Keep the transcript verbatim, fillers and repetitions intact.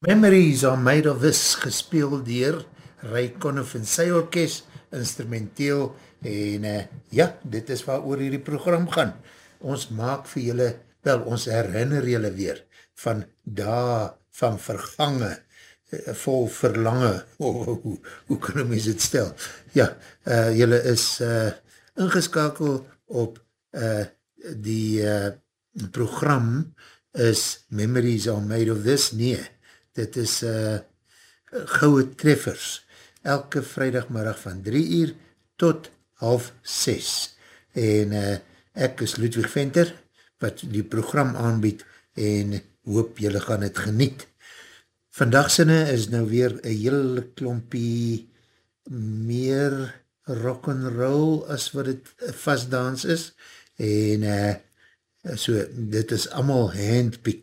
Memories are made of this, gespeel dier Ray Conniff en sy orkest, instrumenteel, en uh, ja, dit is waar oor hierdie program gaan. Ons maak vir julle, wel, ons herinner julle weer van dae van vergange, uh, vol verlange, oh, oh, hoe, hoe kan een mens het stel? Ja, uh, julle is uh, ingeskakel op uh, die uh, program is Memories are made of this, nee, dit is uh, Gouwe Treffers, elke vrijdagmiddag van drie uur tot half ses. En uh, ek is Ludwig Venter, wat die program aanbied, en hoop julle gaan het geniet. Vandagsinne is nou weer een hele klompie meer rock'n'roll as wat het vastdans is, en uh, so, dit is allemaal handpick